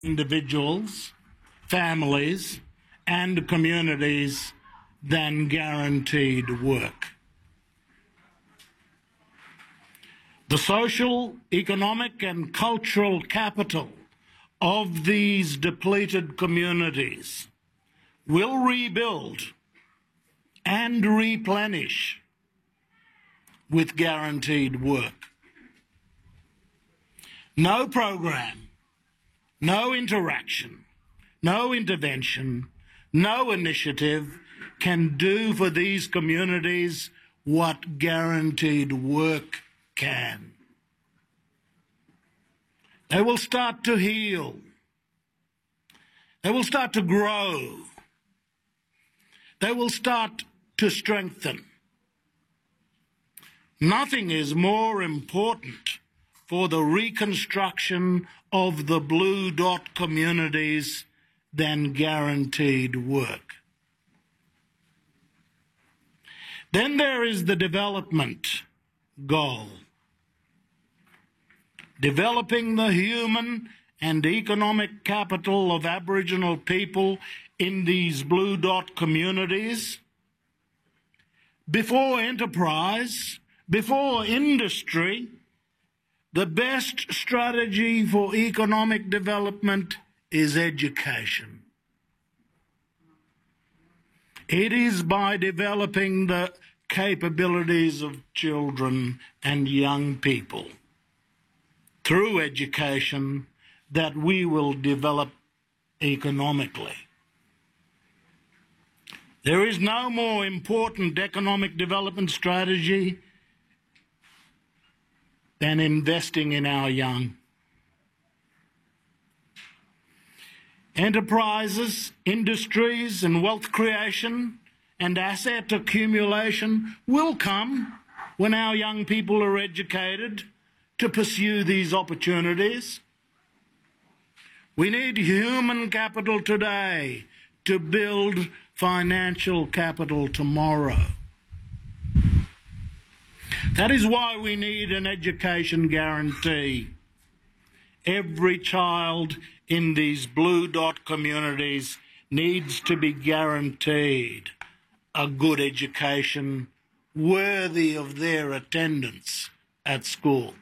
individuals, families, and communities than guaranteed work. The social, economic, and cultural capital of these depleted communities will rebuild and replenish with guaranteed work. No program, no interaction, no intervention, no initiative can do for these communities what guaranteed work can. They will start to heal. They will start to grow. They will start to strengthen. Nothing is more important for the reconstruction of the Blue Dot communities than guaranteed work. Then there is the development goal. Developing the human and economic capital of Aboriginal people in these Blue Dot communities. Before enterprise, before industry, the best strategy for economic development is education. It is by developing the capabilities of children and young people through education that we will develop economically. There is no more important economic development strategy than investing in our young. Enterprises, industries, and wealth creation and asset accumulation will come when our young people are educated to pursue these opportunities. We need human capital today to build financial capital tomorrow. That is why we need an education guarantee. Every child in these Blue Dot communities needs to be guaranteed a good education worthy of their attendance at school.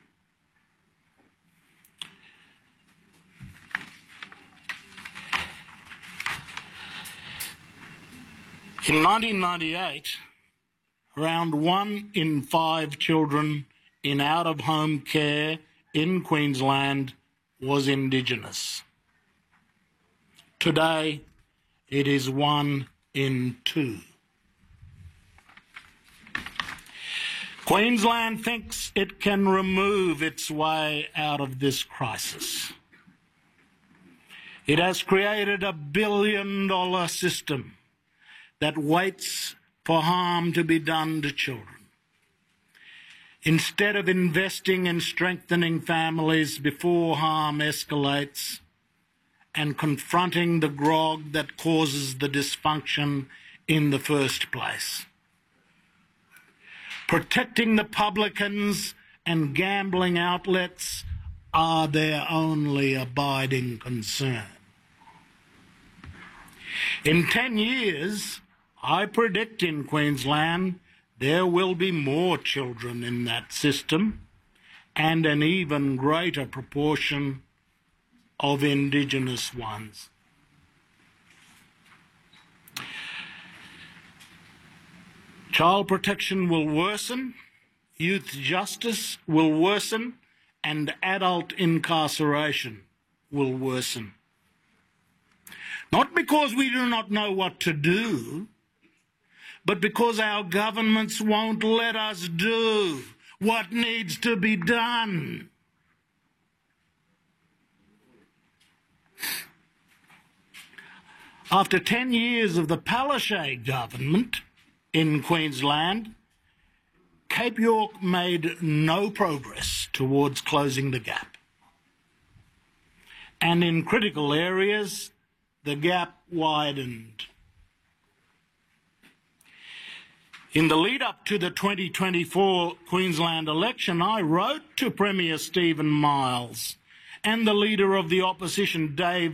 In 1998, around 1 in 5 children in out-of-home care in Queensland was Indigenous. Today, it is 1 in 2. Queensland thinks it can remove its way out of this crisis. It has created a billion-dollar system that waits for harm to be done to children. Instead of investing in strengthening families before harm escalates and confronting the grog that causes the dysfunction in the first place. Protecting the publicans and gambling outlets are their only abiding concern. In 10 years, I predict in Queensland there will be more children in that system and an even greater proportion of Indigenous ones. Child protection will worsen, youth justice will worsen, and adult incarceration will worsen. Not because we do not know what to do, but because our governments won't let us do what needs to be done. After 10 years of the Palaszczuk government in Queensland, Cape York made no progress towards closing the gap. And in critical areas, the gap widened. In the lead-up to the 2024 Queensland election, I wrote to Premier Stephen Miles and the Leader of the Opposition, Dave